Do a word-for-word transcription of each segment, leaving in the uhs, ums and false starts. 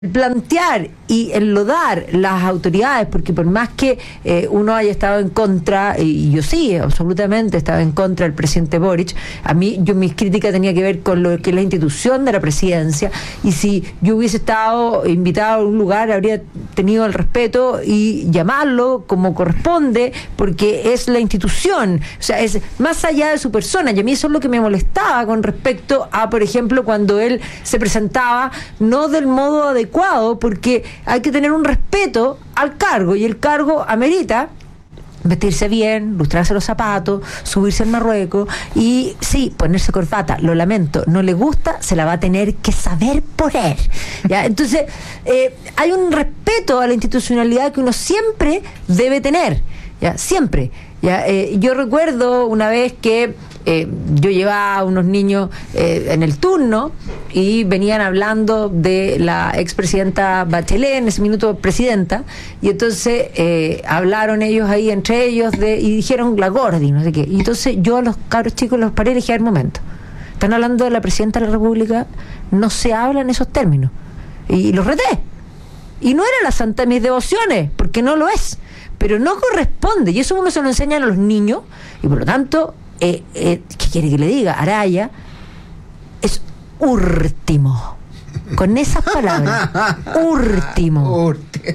plantear y enlodar las autoridades, porque por más que eh, uno haya estado en contra, y yo sí, absolutamente estaba en contra del presidente Boric, a mí, yo mis críticas tenía que ver con lo que es la institución de la presidencia, y si yo hubiese estado invitado a un lugar, habría tenido el respeto y llamarlo como corresponde, porque es la institución, o sea, es más allá de su persona, y a mí eso es lo que me molestaba con respecto a, por ejemplo, cuando él se presentaba, no del modo adecuado, porque hay que tener un respeto al cargo, y el cargo amerita vestirse bien, lustrarse los zapatos, subirse al Marruecos y sí, ponerse corbata. Lo lamento, no le gusta, se la va a tener que saber poner, ¿ya? Entonces eh, hay un respeto a la institucionalidad que uno siempre debe tener, ¿ya? Siempre, ¿ya? Eh, yo recuerdo una vez que Eh, yo llevaba a unos niños eh, en el turno y venían hablando de la expresidenta Bachelet, en ese minuto presidenta, y entonces eh, hablaron ellos ahí entre ellos de, y dijeron la Gordi, no sé qué, y entonces yo a los cabros chicos los paré y dije, a ver, momento, están hablando de la presidenta de la República, no se habla en esos términos, y los reté, y no era la santa de mis devociones, porque no lo es, pero no corresponde, y eso uno se lo enseñan a los niños, y por lo tanto Eh, eh, ¿qué quiere que le diga? Araya es último. Con esas palabras. Último.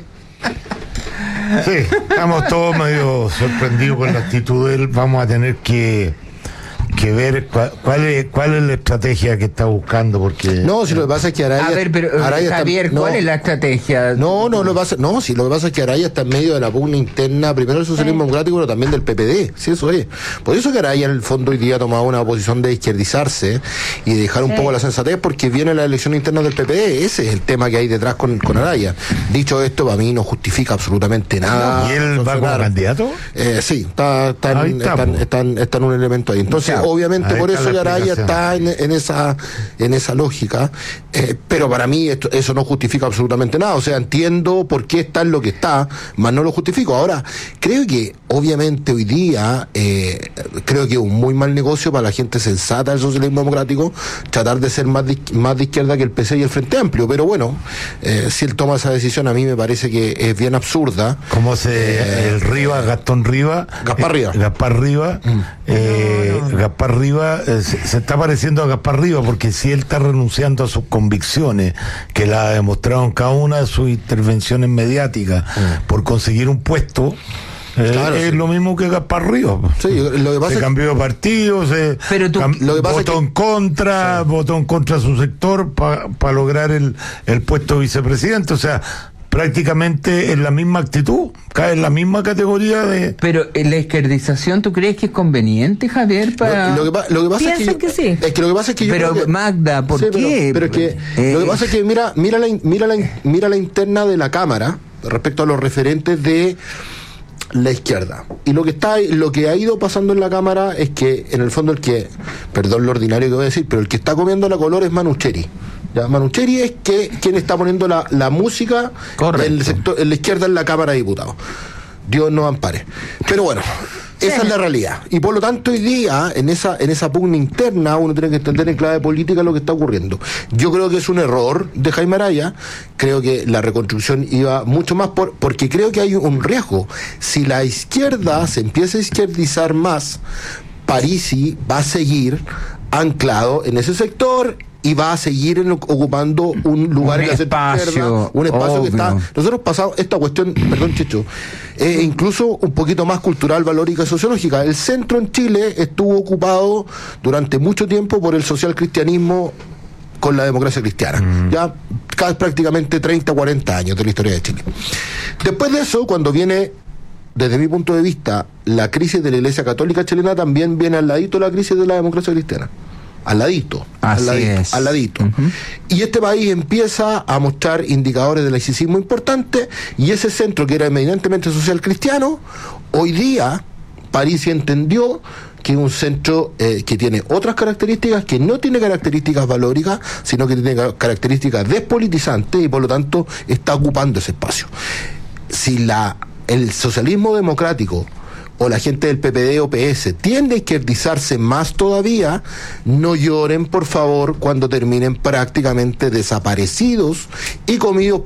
Sí, estamos todos medio sorprendidos con la actitud de él. Vamos a tener que que ver cuál, cuál es cuál es la estrategia que está buscando, porque no, si lo que pasa es que Araya, a ver, pero Araya Javier, está, ¿cuál no, es la estrategia? No, no, lo que pasa, no, si lo que pasa es que Araya está en medio de la pugna interna, primero del socialismo sí. democrático, pero también del P P D, sí, eso es. Por eso que Araya en el fondo hoy día ha tomado una posición de izquierdizarse y dejar un sí. poco la sensatez, porque viene la elección interna del P P D, ese es el tema que hay detrás con, con Araya. Dicho esto, para mí no justifica absolutamente nada. ¿Y él va como candidato? Eh, sí, está, está, en, está, está, está, está, en, está en un elemento ahí. Entonces, ya, obviamente, por eso que Araya está en, en esa en esa lógica, eh, pero para mí esto, eso no justifica absolutamente nada. O sea, entiendo por qué está en lo que está, mas no lo justifico. Ahora, creo que obviamente hoy día eh, creo que es un muy mal negocio para la gente sensata del socialismo democrático tratar de ser más de, más de izquierda que el P C y el Frente Amplio, pero bueno, eh, si él toma esa decisión, a mí me parece que es bien absurda. Como se eh, el Rivas, Gastón Rivas, Gaspar Rivas, eh, Gaspar Rivas, mm. eh, no, no. Gaspar Rivas eh, se, se está pareciendo a Gaspar Rivas, porque si él está renunciando a sus convicciones, que la ha demostrado en cada una de sus intervenciones mediáticas, mm. por conseguir un puesto, Eh, claro, es sí. lo mismo que Gaspar Rivas. Sí, lo que pasa se cambió de partido, se pero tú, cam- lo que pasa votó es que, en contra, sí. votó en contra de su sector para pa lograr el, el puesto de vicepresidente. O sea, prácticamente en la misma actitud, cae en la misma categoría de... Pero la izquierdización, ¿tú crees que es conveniente, Javier? Para... Lo, lo, que, lo que pasa es que, yo, que sí. es que lo que pasa es que yo pero creo que, Magda, ¿por sí, qué? Pero, pero es que eh, lo que pasa es que mira, mira la, mira la, mira la interna de la Cámara respecto a los referentes de la izquierda, y lo que está lo que ha ido pasando en la Cámara es que en el fondo el que, perdón lo ordinario que voy a decir, pero el que está comiendo la color es Manucheri. Ya, Manucheri es que quien está poniendo la, la música en, el sector, en la izquierda en la Cámara de Diputados. Dios nos ampare. Pero bueno, esa sí. es la realidad. Y por lo tanto hoy día, en esa, en esa pugna interna, uno tiene que entender en clave política lo que está ocurriendo. Yo creo que es un error de Jaime Araya. Creo que la reconstrucción iba mucho más por, porque creo que hay un riesgo. Si la izquierda se empieza a izquierdizar más, Parisi va a seguir anclado en ese sector y va a seguir en, ocupando un lugar un en la espacio, izquierda, un espacio obvio. que está. Nosotros pasamos esta cuestión, perdón, Checho, eh, incluso un poquito más cultural, valórica y sociológica. El centro en Chile estuvo ocupado durante mucho tiempo por el socialcristianismo con la democracia cristiana. Mm. Ya casi prácticamente treinta, cuarenta años de la historia de Chile. Después de eso, cuando viene, desde mi punto de vista, la crisis de la Iglesia Católica chilena, también viene al ladito la crisis de la democracia cristiana. Al ladito, Así al ladito, es. al ladito. Uh-huh. Y este país empieza a mostrar indicadores de laicismo importantes, y ese centro que era eminentemente social cristiano, hoy día Parisi entendió que es un centro eh, que tiene otras características, que no tiene características valóricas, sino que tiene características despolitizantes, y por lo tanto está ocupando ese espacio. Si la el socialismo democrático o la gente del P P D o P S tiende a izquierdizarse más todavía, no lloren por favor cuando terminen prácticamente desaparecidos y comidos